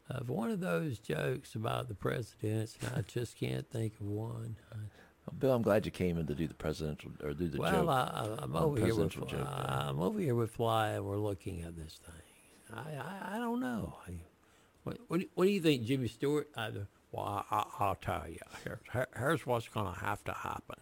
of one of those jokes about the presidents, and I just can't think of one. Bill, I'm glad you came in to do the presidential or do the Well, joke. I'm over here with presidential joke, I'm over here with Fly, and we're looking at this thing. I don't know. What do you think, Jimmy Stewart? I'll tell you. Here's what's going to have to happen.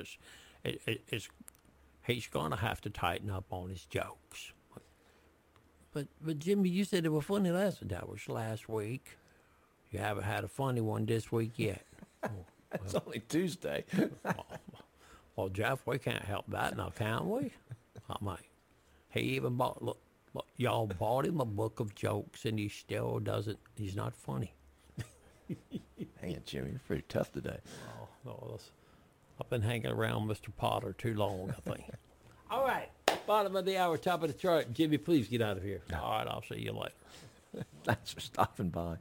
He's going to have to tighten up on his jokes. But Jimmy, you said they were funny last. That was last week. You haven't had a funny one this week yet. It's only Tuesday. Well, Jeff, we can't help that now, can we? I mean, he even look, y'all bought him a book of jokes, and he still doesn't. He's not funny. Man, Jimmy, you're pretty tough today. No, I've been hanging around Mr. Potter too long, I think. All right, bottom of the hour, top of the chart. Jimmy, please get out of here. All right, I'll see you later. Thanks for stopping by.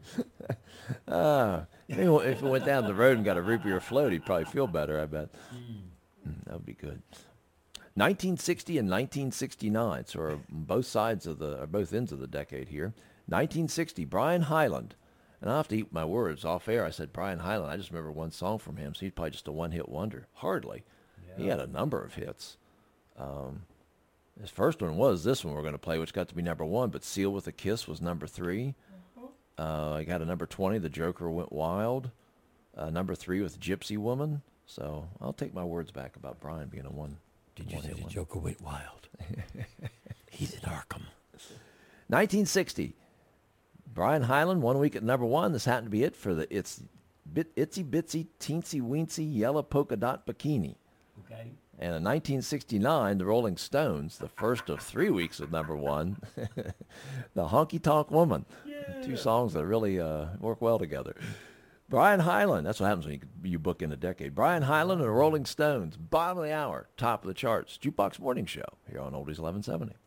If he went down the road and got a root beer float, he'd probably feel better, I bet. That would be good. 1960 and 1969, so we're both ends of the decade here. 1960, Brian Hyland. And I have to eat my words. Off air, I said Brian Hyland. I just remember one song from him, so he's probably just a one-hit wonder. Hardly. Yeah. He had a number of hits. His first one was this one we're going to play, which got to be number 1, but Seal with a Kiss was number 3. I got a number 20, The Joker Went Wild. Number 3 with Gypsy Woman. So I'll take my words back about Brian being a one. Did you say The Joker Went Wild? He's in Arkham. 1960. Brian Hyland, 1 week at number 1. This happened to be it for the Itsy Bitsy Teensy Weensy Yellow Polka Dot Bikini. Okay. And in 1969, the Rolling Stones, the first of 3 weeks at number 1, The Honky Tonk Woman. Yeah. 2 songs that really work well together. Brian Hyland, that's what happens when you book in a decade. Brian Hyland and the Rolling Stones, bottom of the hour, top of the charts. Jukebox Morning Show here on Oldies 1170.